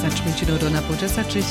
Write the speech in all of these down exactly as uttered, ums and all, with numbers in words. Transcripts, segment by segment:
dziesięć minut do na podziesięć.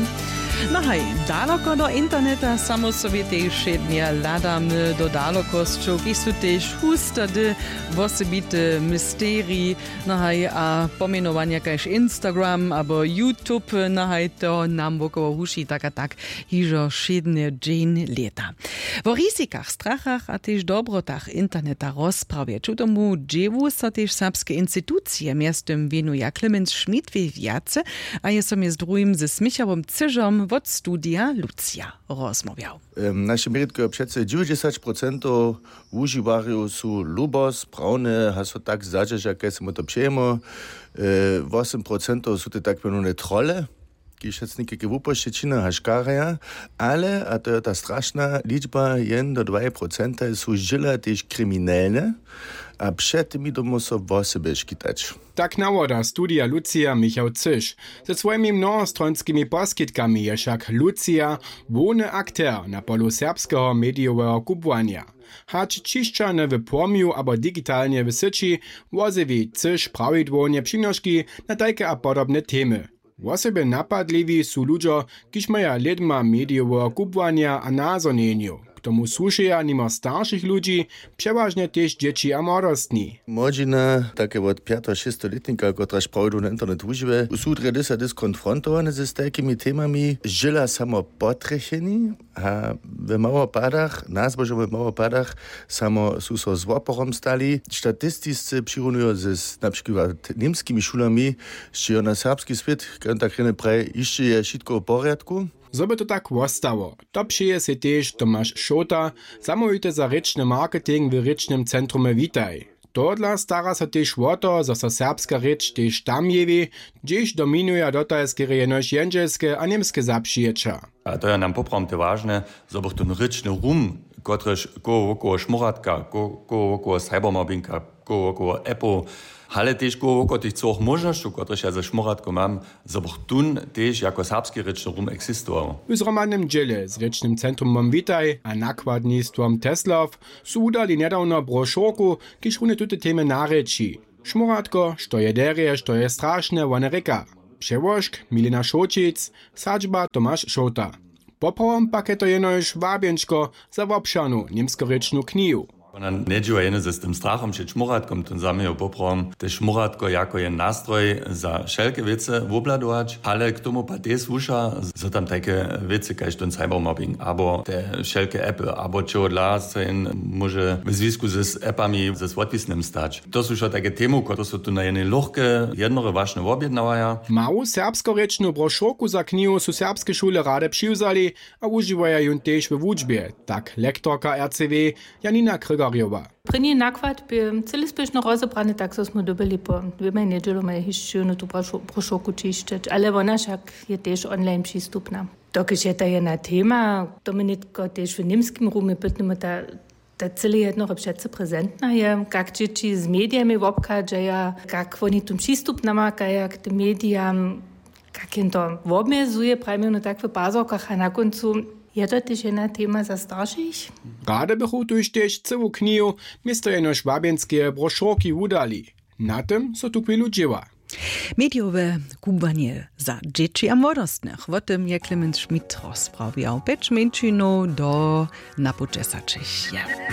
No hej, daleko do interneta samo sobie też jednie ladamy do dalekosťou, keď sú też hustady, osobite mysterii, no hej, a pomenovania kaž Instagram abo YouTube, no hej, to nam wokoło huši tak a tak hižo šedne džen leta. Vo rizikach, strachach a też dobrotach interneta rozprawie, ču tomu dževu sa też serbskie instytucje miastem venuje. Klemens Schmidt wie viace, a je som je s druhým ze Smichawom Cyžom od studia Lucia rozmawiał. Um, naše meritko přece dziewięćdziesiąt procent uživarjów sú lubos, pravne, haso tak zaže, že keď si mu to přejemo. Uh, osem procent sú to tak menone trole, když jetzt niekde wupošečina haškareja, ale, a to je ta strašná liczba, jeden do dva procent sú žila tiež kriminálne, a před tymi domu so o sebe škytać. Tak nawoda studia Lucia Michał Cyż. Ze swoimi mnohostronskimi poskitkami je však Lucia wony aktér na polu serbskiego mediowego kubwania. Hacz čišćane w płomiu abo digitalnie w syci, wozewi Cyż prawidłownie przynoszki na takie a podobne temy. Wosebie napadliwi sú ludzo, kiž maja ledma mediowego kubwania a nazonieniu. K tomu słušeja nimo starszych ludzi, przeważnie też dzieci a młodostni. Młodzina, takie od pięć sześć letnika, kotraż prawdu na internet używa, sú tradisa dyskonfrontowane ze takimi temami, żyla samo potrecheni, a w małopadach, nazbożo w małopadach, samo sú so z oporom stali. Statystycy przyrunują ze na przykład niemskimi szulami, że na serbski świat, kiedy tak rene prej, jeszcze je wszystko w porządku. Zoby to tak wostało. To przyje se też Tomasz Szota, zamówite za ryczny marketing w rycznym centrum Witaj. Todla stara se też o to, że sa serbska rycz też tam jewi, gdzieś dominuje dotajskie jenoś jędrzelskie a niemskie zapřiječa. A to je nam poprawne ważne, żeby ten ryczny rum, kotreż koło wokoło szmuratka, koło wokoło cybermobbinga, koło wokoło Apple, ale też koło wokoło tych całych możności, kotreż ja ze szmuratką mam, żeby tun też jako serbski ryczny rum egzystował. W zromanym dziele z rycznym centrum Witaj a nakładnictwom Teslov su udali niedawno broszurku, kiż rune tute temy nareči. Szmuratko, što je derje, što je strašne, one reka. Przełożk Milena Šočic, sadźba Tomasz Szota. Poprawom paketo jenož wabienčko za wobšanu niemskorečnu knihu. Ona nie działa jeno ze z tym strachem przed szmuratkom, tym samym poprawom te szmuratko jako je nastroj za wszelkie wiece wobladować, ale k tomu pa te słusza, że tam takie wiece, kaž ten cybermobbing, abo te wszelkie Apple, abo čo dla se może w związku z appami ze swatwisnym stać. To są już takie temu, które są tu na jednej lochke, jednore ważne objednawaja. Mału serbskorečnu brošurku za knihu su serbskie szule rade přiwzali, a używają ją też w wučbie. Tak lektorka R C W Janina Kryger. První náklad by celý spíšno rozebraný, tak sme dobili po dvěma nedělami ještě tu brošurku čištět, ale ona však je tež online přístupná. Dokud je to jedna téma, Dominika tež v němském rumě bytneme ta ta celé jedno přece prezentná je, jak děti s médiami obchádzají, jak oni tu přístup namákají k těm médiám, jak jim to obmezuje, právě no tak v pázorkách a na koncu je to też jedna tema za starszych? Rade bychu tuž też całą knihu město jeno šwabienskie brošurki udali. Na tym so tu chwilu dzieła. Mediowe kubanie za dzieci a młodostnych. O tym je Klemens Schmidt rozprawiał. Peć minut do na podziesięć.